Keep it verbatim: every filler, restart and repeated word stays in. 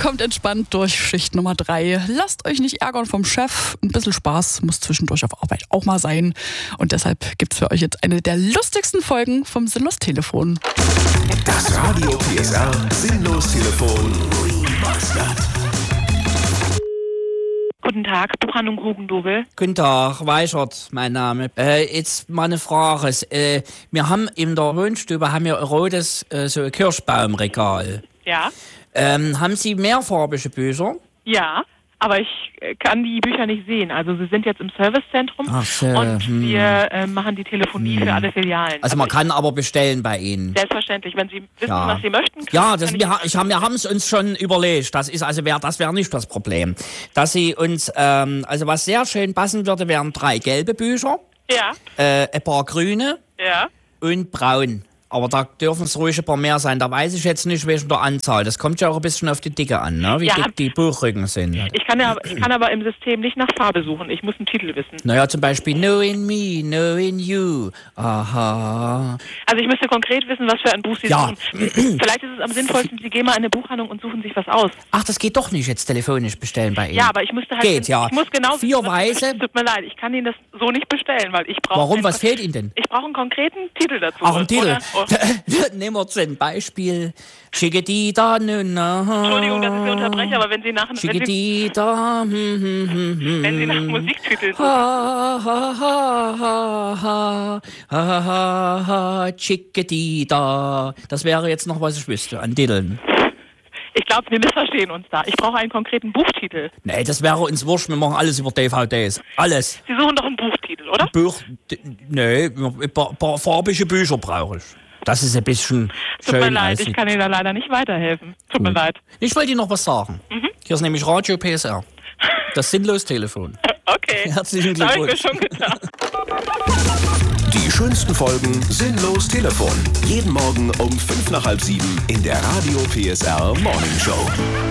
kommt entspannt durch Schicht Nummer drei. Lasst euch nicht ärgern vom Chef. Ein bisschen Spaß muss zwischendurch auf Arbeit auch mal sein. Und deshalb gibt's für euch jetzt eine der lustigsten Folgen vom Sinnlos-Telefon. Das Radio P S R Sinnlos-Telefon Remastered. Guten Tag, Buchhandlung Hugendubel. Guten Tag, Weichert, mein Name. Äh, jetzt mal eine Frage. Äh, wir haben in der Wohnstube haben wir ein rotes äh, so ein Kirschbaumregal. Ja? Ähm, haben Sie mehrfarbige Bücher? Ja, aber ich äh, kann die Bücher nicht sehen. Also Sie sind jetzt im Servicezentrum Ach so, und hm. wir äh, machen die Telefonie Hm. für alle Filialen. Also man kann aber bestellen bei Ihnen. Selbstverständlich, wenn Sie wissen, Ja. was Sie möchten. Können, Ja, das, kann wir, ha- ich hab, wir haben es uns schon überlegt. Das ist also wär, das wäre nicht das Problem. Dass Sie uns, ähm, also was sehr schön passen würde, wären drei gelbe Bücher, Ja, äh, ein paar grüne ja. und braun. Aber da dürfen es ruhig ein paar mehr sein. Da weiß ich jetzt nicht wegen der Anzahl. Das kommt ja auch ein bisschen auf die Dicke an, ne? Wie Ja. dick die Buchrücken sind. Ich kann, ja, ich kann aber im System nicht nach Farbe suchen. Ich muss einen Titel wissen. Naja, zum Beispiel Knowing Me, Knowing You. Aha. Also ich müsste konkret wissen, was für ein Buch Sie Ja. suchen. Vielleicht ist es am sinnvollsten, Sie gehen mal in eine Buchhandlung und suchen sich was aus. Ach, das geht doch nicht jetzt telefonisch bestellen bei Ihnen. Ja, aber ich müsste halt... Geht, ja. Ich muss genau Vier wissen, was Sie Weiße. möchten. Tut mir leid, ich kann Ihnen das so nicht bestellen, weil ich brauche... Warum? einen- Was fehlt Ihnen denn? Ich brauche einen konkreten Titel dazu. Ach, ein Titel. Oder- oh, Nehmen wir zum Beispiel Chiquitita, nuna. Entschuldigung, dass ich Sie unterbreche, aber wenn Sie nach, wenn Sie, Chiquitita, hm, hm, hm, hm. wenn Sie nach Musiktiteln suchen, Ha, ha, ha, ha, ha, ha, ha, ha, Chiquitita. Das wäre jetzt noch, was ich wüsste, an Titeln. ich glaube, wir missverstehen uns da. Ich brauche einen konkreten Buchtitel. Nee, das wäre uns wurscht, wir machen alles über D V Ds. Alles. Sie suchen doch einen Buchtitel, oder? Buch, d- nee, ein paar, paar farbige Bücher brauche ich. Das ist ein bisschen Tut mir schön. leid, als- ich kann Ihnen da leider nicht weiterhelfen. Tut mir leid. Ich wollte Ihnen noch was sagen. Mhm. Hier ist nämlich Radio P S R. Das Sinnlos-Telefon. Okay. Herzlichen Das habe ich mir Glückwunsch. schon gedacht. Die schönsten Folgen Sinnlos-Telefon. Jeden Morgen um fünf nach halb sieben in der Radio P S R Morning Show.